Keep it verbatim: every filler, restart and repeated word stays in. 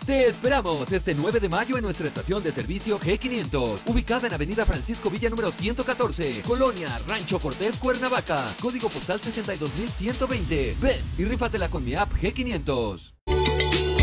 Te esperamos este nueve de mayo en nuestra estación de servicio G quinientos, ubicada en Avenida Francisco Villa número ciento catorce, Colonia Rancho Cortés, Cuernavaca, código postal sesenta y dos mil ciento veinte. Ven y rífatela con mi app G quinientos.